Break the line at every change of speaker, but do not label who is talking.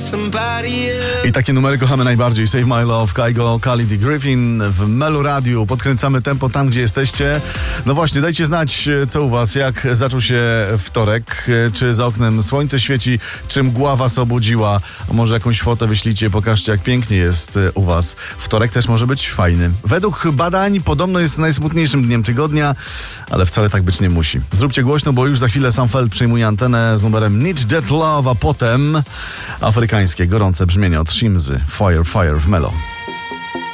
I takie numery kochamy najbardziej. Save My Love, Kygo, Khalid i Griffin w Melo Radio. Podkręcamy tempo tam, gdzie jesteście. No właśnie, dajcie znać, co u was, jak zaczął się wtorek, czy za oknem słońce świeci, czy mgła was obudziła. A może jakąś fotę wyślijcie, pokażcie, jak pięknie jest u was. Wtorek też może być fajny. Według badań podobno jest najsmutniejszym dniem tygodnia, ale wcale tak być nie musi. Zróbcie głośno, bo już za chwilę Sam Feld przejmuje antenę z numerem Need That Love, a potem afrykańskie, gorące brzmienie od Shimzy. Fire, Fire w Melo.